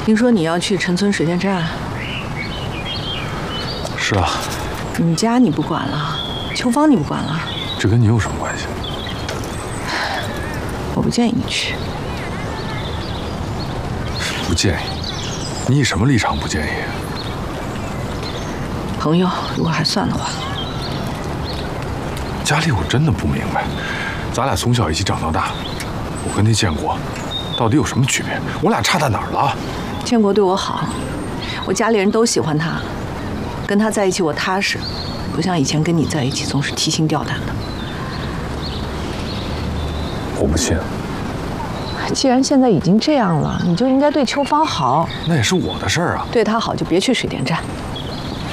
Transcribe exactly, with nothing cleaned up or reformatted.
听说你要去陈村水电站？ 是啊。 你们家你不管了，秋芳你不管了， 这跟你有什么关系？ 我不建议你去。 不建议？你以什么立场不建议？ 朋友，如果还算的话。 佳丽，我真的不明白，咱俩从小一起长到大，我跟那建国到底有什么区别？我俩差在哪儿了？ 建国对我好，我家里人都喜欢他，跟他在一起我踏实，不像以前跟你在一起总是提心吊胆的。 我不信。 既然现在已经这样了，你就应该对秋芳好。 那也是我的事儿啊。 对她好就别去水电站。